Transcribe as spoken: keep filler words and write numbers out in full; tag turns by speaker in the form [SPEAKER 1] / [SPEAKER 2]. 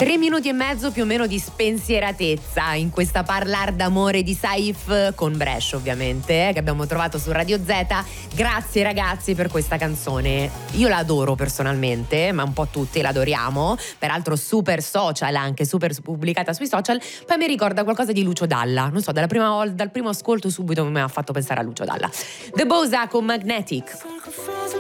[SPEAKER 1] Tre minuti e mezzo più o meno di spensieratezza in questa Parlar d'amore di Saif con Brescia, ovviamente, eh, che abbiamo trovato su Radio Z. Grazie ragazzi per questa canzone. Io la adoro personalmente, ma un po' tutti l'adoriamo. Peraltro super social, anche super pubblicata sui social. Poi mi ricorda qualcosa di Lucio Dalla. Non so, dalla prima, dal primo ascolto subito mi ha fatto pensare a Lucio Dalla. The Bosa con Magnetic.